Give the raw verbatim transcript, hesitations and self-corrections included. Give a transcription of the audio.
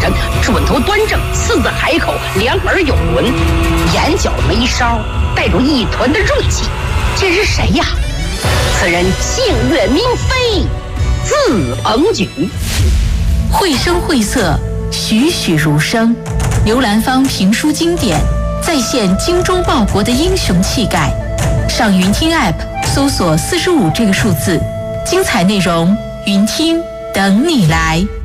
沉，准头端正，四字海口，两耳有轮，眼角眉梢带着一团的锐气。这是谁呀？此人姓岳名飞，字鹏举。 绘声绘色，栩栩如生，刘兰芳评书经典，再现精忠报国的英雄气概。上云听 App 搜索四十五这个数字，精彩内容云听等你来。